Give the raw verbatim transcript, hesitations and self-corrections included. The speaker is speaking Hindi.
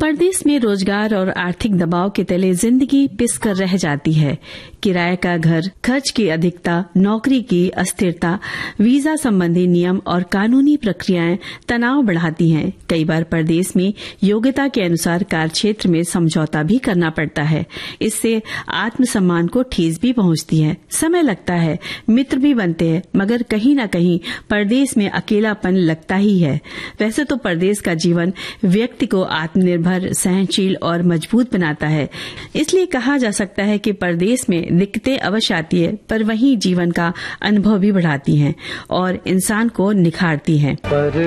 परदेश में रोजगार और आर्थिक दबाव के तले जिंदगी पिस कर रह जाती है। किराए का घर, खर्च की अधिकता, नौकरी की अस्थिरता, वीजा संबंधी नियम और कानूनी प्रक्रियाएं तनाव बढ़ाती हैं। कई बार परदेश में योग्यता के अनुसार कार्य क्षेत्र में समझौता भी करना पड़ता है। इससे आत्मसम्मान को ठेस भी पहुंचती है। समय लगता है, मित्र भी बनते हैं, मगर कहीं न कहीं परदेश में अकेलापन लगता ही है। वैसे तो परदेश का जीवन व्यक्ति को आत्मनिर्भर, सहनशील और मजबूत बनाता है। इसलिए कहा जा सकता है कि परदेश में दिक्कतें अवश्य आती है, पर वहीं जीवन का अनुभव भी बढ़ाती हैं और इंसान को निखारती हैं।